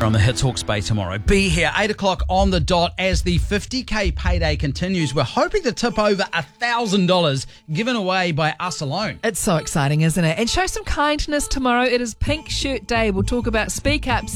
On the Hits Hawke's Bay tomorrow. Be here 8 o'clock on the dot as the 50k payday continues. We're hoping to tip over $1,000 given away by us alone. It's so exciting, isn't it? And show some kindness tomorrow. It is Pink Shirt Day. We'll talk about Speak Up,